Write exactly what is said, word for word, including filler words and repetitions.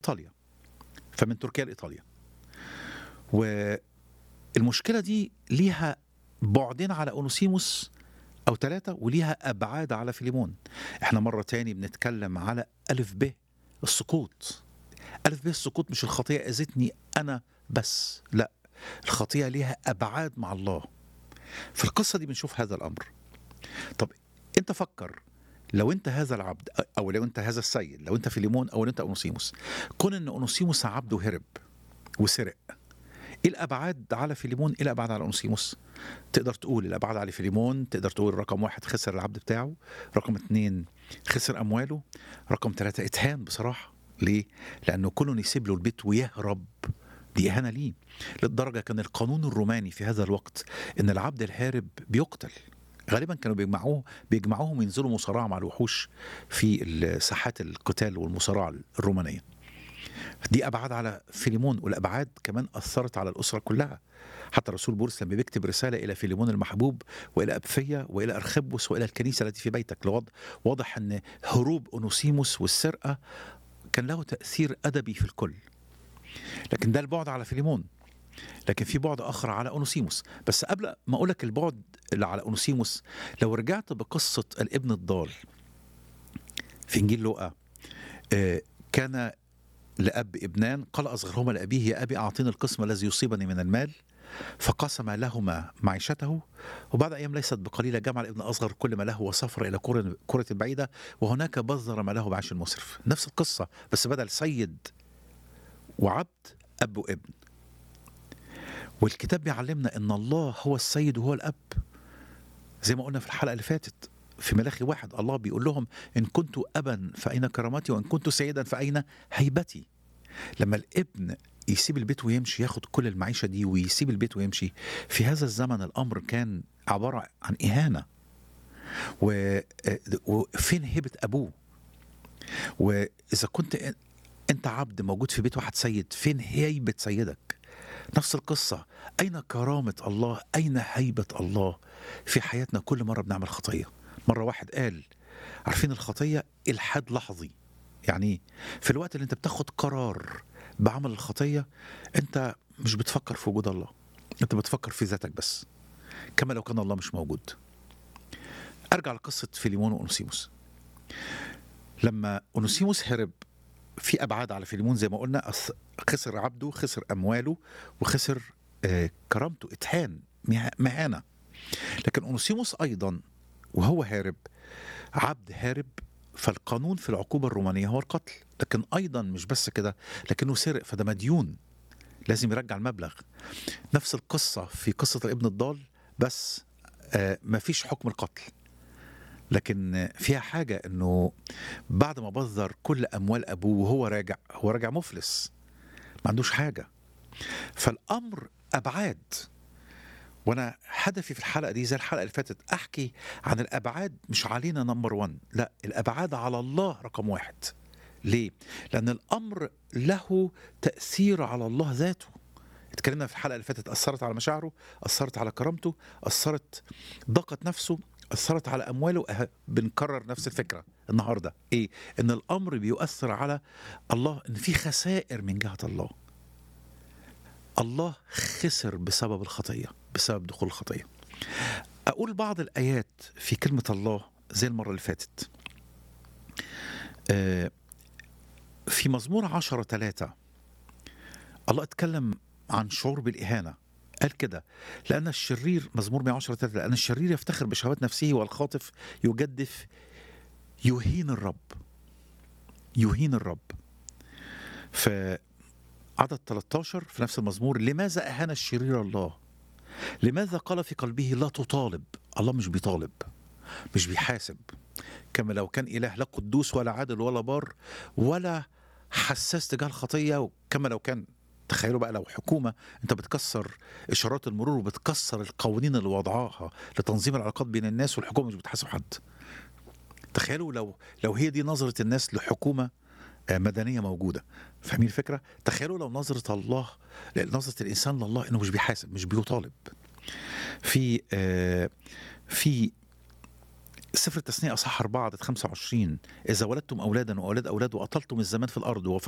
إيطاليا، فمن تركيا لإيطاليا. والمشكلة دي ليها بُعدين على أونوسيموس أو ثلاثة وليها أبعاد على فيليمون. إحنا مرّة تاني بنتكلّم على ألف ب السقوط. ألف ب السقوط مش الخطية أذتني أنا بس، لأ، الخطية ليها أبعاد مع الله. في القصة دي بنشوف هذا الأمر. طَب أنت فكّر لو أنت هذا العبد أ أو لو أنت هذا السيد، لو أنت فيليمون أو لو أنت أونوسيموس، كون إن أونوسيموس عبده هرب وسرق، إيه الأبعاد على فيليمون، إيه الأبعاد على أونوسيموس؟ تقدر تقول الأبعاد على فيليمون، تقدر تقول رقم واحد خسر العبد بتاعه، رقم اتنين خسر أمواله، رقم ثلاثة اتهان بصراحة. ليه؟ لأنه كونه يسيب له البيت ويهرب دي إهانة ليه. للدرجة كان القانون الروماني في هذا الوقت إن العبد الهارب بيُقتل. غالبًا كانوا بيجمعوه بيجمعوهم ينزلوا مصارعة مع الوحوش في ال ساحات القتال والمصارعة الرومانية. دي أبعاد على فيليمون، والأبعاد كمان أثّرت على الأسرة كلها. حتى الرسول بولس لما بيكتب رسالة إلى فيليمون المحبوب وإلى أبفية وإلى أرخبُس وإلى الكنيسة التي في بيتك، لوض واضح أن هروب أونوسيموس والسرقة كان له تأثير أدبي في الكل. لكن ده البُعد على فيليمون، لكن في بُعد آخر على أونوسيموس. بس قبل ما أقول لك البُعد اللي على أونوسيموس، لو رجعت بقصة الابن الضال في إنجيل لوقا، آآ كان لأب ابنان، قال أصغرهما لأبيه: يا أبي أعطني القسم الذي يصيبني من المال، فقسم لهما معيشته، وبعد أيام ليست بقليلة جمع الابن الأصغر كل ما له وسافر إلى قرى قرية بعيدة، وهناك بذر ما له بعيش مسرف. نفس القصة بس بدل سيد وعبد أب وابن. والكتاب بيعلمنا إن الله هو السيد وهو الأب، زي ما قلنا في الحلقة اللي فاتت في ملاخي واحد. الله بيقول لهم: إن كنت أبا فأين كرامتي، وإن كنت سيدا فأين هيبتي. لما الابن يسيب البيت ويمشي، ياخد كل المعيشة دي ويسيب البيت ويمشي، في هذا الزمن الأمر كان عبارة عن إهانة. و- وفين هيبة أبوه؟ وإذا كنت أنت عبد موجود في بيت واحد سيد، فين هيبة سيدك؟ نفس القصة. أين كرامة الله؟ أين هيبة الله في حياتنا كل مرة بنعمل خطية؟ مرة واحد قال: عارفين الخطية إلحاد لحظي. يعني في الوقت اللي انت بتاخد قرار بعمل الخطية، انت مش بتفكر في وجود الله، انت بتفكر في ذاتك بس، كما لو كان الله مش موجود. ارجع لقصة فيليمون وأونوسيموس. لما أونوسيموس هرب، في أبعاد على فيليمون زي ما قلنا. أص- خسر عبده، خسر أمواله، وخسر آه، كرامته، اتهان، مه- مهانة. لكن أونوسيموس أيضا وهو هارب، عبد هارب، فالقانون في العقوبة الرومانية هو القتل. لكن أيضا مش بس كده، لكنه سرق، فده مديون، لازم يرجع المبلغ. نفس القصة في قصة الابن الضال، بس آه مفيش حكم القتل، لكن فيها حاجة انه بعد ما بذر كل اموال ابوه وهو راجع، هو راجع مفلس، ما عندوش حاجة. فالامر ابعاد. وانا هدفي في الحلقة دي زي الحلقة اللي فاتت احكي عن الابعاد، مش علينا نمبر وان، لا، الابعاد على الله رقم واحد. ليه؟ لان الامر له تأثير على الله ذاته. اتكلمنا في الحلقة اللي فاتت، أثرت على مشاعره، أثرت على كرامته، أثرت، ضاقت نفسه، أثرت على أمواله. أه بنكرر نفس الفكرة النهاردة. إيه؟ إن الأمر بيؤثر على الله، إن في خسائر من جهة الله. الله خسر بسبب الخطية، بسبب دخول الخطية. أقول بعض الآيات في كلمة الله زي المرة اللي فاتت. آه في مزمور عشرة ثلاثة الله اتكلم عن شعور بالإهانة. قال كده: لأن الشرير، مزمور مئة وعشرة ثلاثة، لأن الشرير يفتخر بشهوات نفسه، والخاطف يجدف يهين الرب. يهين الرب. في عدد ثلاثة عشر في نفس المزمور: لماذا أهان الشرير الله؟ لماذا قال في قلبه لا تطالب؟ الله مش بيطالب، مش بيحاسب، كما لو كان إله لا قدوس ولا عادل ولا بار ولا حساس تجاه الخطية. كما لو كان، تخيلوا بقى لو حكومة انت بتكسر اشارات المرور وبتكسر القوانين اللي وضعاها لتنظيم العلاقات بين الناس، والحكومة مش بتحاسب حد. تخيلوا لو لو هي دي نظرة الناس لحكومة آه، مدنية موجودة. فاهمين الفكرة؟ تخيلوا لو نظرة الله، نظرة الإنسان لله إنه مش بيحاسب، مش بيطالب. في آه، في سفر التثنية أصحاح أربعة عدد خمسة وعشرين: إذا ولدتم أولادا وأولاد أولاد وأطلتم الزمان في الأرض